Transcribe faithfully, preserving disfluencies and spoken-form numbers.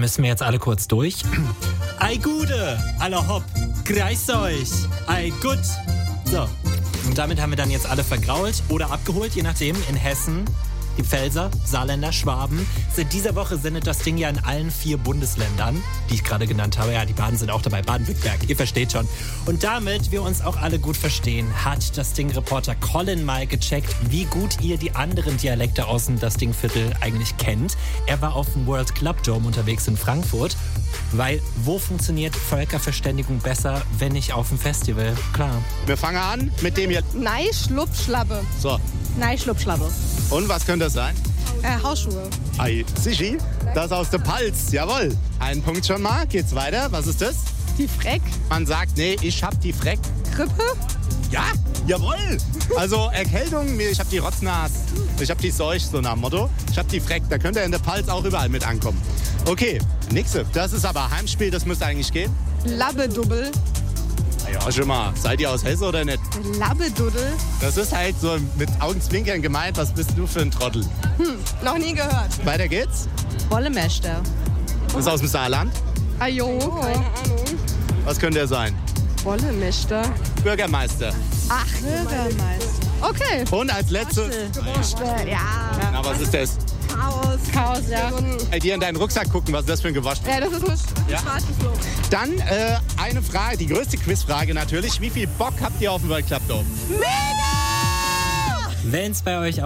müssen wir jetzt alle kurz durch. Ei Gude, alle hopp, greis euch, ei gut. So, und damit haben wir dann jetzt alle vergrault oder abgeholt, je nachdem, in Hessen. Die Pfälzer, Saarländer, Schwaben. Seit dieser Woche sendet das Ding ja in allen vier Bundesländern, die ich gerade genannt habe. Ja, die Baden sind auch dabei, Baden-Württemberg, ihr versteht schon. Und damit wir uns auch alle gut verstehen, hat das Ding-Reporter Colin mal gecheckt, wie gut ihr die anderen Dialekte aus dem Das Ding-Viertel eigentlich kennt. Er war auf dem World Club Dome unterwegs in Frankfurt, weil wo funktioniert Völkerverständigung besser, wenn nicht auf dem Festival? Klar. Wir fangen an mit dem hier. Nei, Schlupfschlappe. So. Nei, Schlupfschlappe. Und was könnte das sein? Äh, Hausschuhe. Ei, Sichi, das aus der Palz, jawohl. Einen Punkt schon mal, geht's weiter. Was ist das? Die Freck. Man sagt, nee, ich hab die Freck. Grippe. Ja, jawohl. Also Erkältung, ich hab die Rotznase, ich hab die Seuch, so nach dem Motto. Ich hab die Freck, da könnte in der Palz auch überall mit ankommen. Okay, nächste. Das ist aber Heimspiel, das müsste eigentlich gehen. Labbedubbel. Ja, schon mal. Seid ihr aus Hesse oder nicht? Labbeduddel. Das ist halt so mit Augenzwinkern gemeint, was bist du für ein Trottel? Hm, noch nie gehört. Weiter geht's. Bollemester. Das ist aus dem Saarland. Ajo, keine Ahnung. Was könnte er sein? Bollemester. Bürgermeister. Ach, Bürgermeister. Okay. Und als letztes. Ja. Na, was ist das? Chaos. Chaos, ja. Ey, dir in deinen Rucksack gucken, was ist das für ein Gewasch? Ja, das ist ein Ja. schwarzes Loch. Dann äh, eine Frage, die größte Quizfrage natürlich. Wie viel Bock habt ihr auf den World Club Dome? Mega! Wenn es bei euch